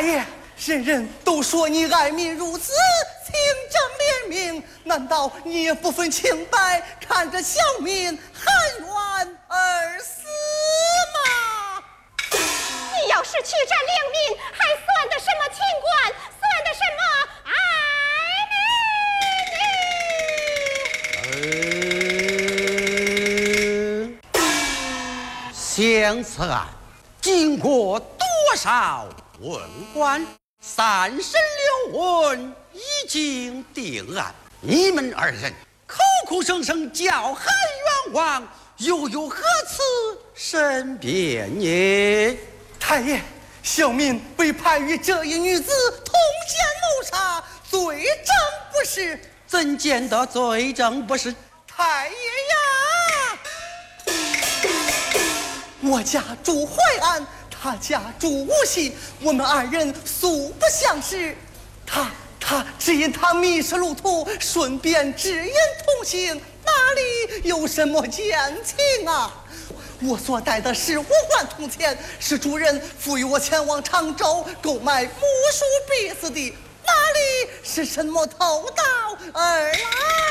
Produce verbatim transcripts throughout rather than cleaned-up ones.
太爷，人人都说你爱民如子，清正廉明，难道你也不分清白，看着小民含冤而死吗？ 你要是去战良民，还算得什么清官？算得什么爱民呢？ 呃，相此案经过多少问官，三审六问，已经定案。你们二人口口声声叫喊冤枉，又有何此申辩呢？ 太爷，小民被判与这一女子通奸谋杀，罪证不实。 怎见得罪证不实？ 太爷呀，我家住淮安，他家住无锡，我们二人素不相识。他他只因他迷失路途，顺便指引同行，哪里有什么奸情啊？我所带的是五贯铜钱，是主人赋予我前往常州购买木梳篦子的，哪里是什么偷盗而来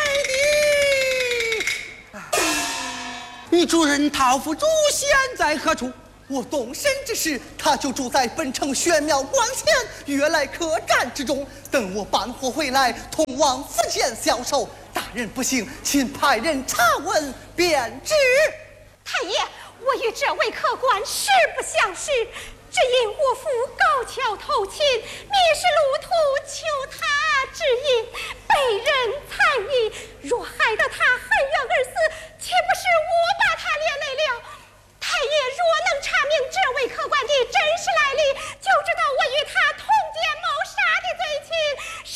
的？ 你主人陶府主现在何处？ 我动身之时，他就住在本城玄庙关前悦来客栈之中，等我办货回来，同往福建销售。大人不幸，请派人查问便知。 太爷，我与这位客官实不相识，只因我父高跷偷亲，迷失路途，求他指引，被人残役。若害得他含冤而死，岂不是我把他连累了？太爷若能查明这位客官的真实来历，就知道我与他通奸谋杀的罪情是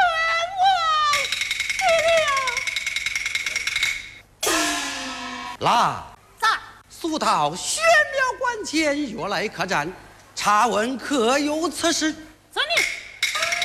冤枉之了。 来， 在速到玄庙关前悦来客栈，查问可有此事。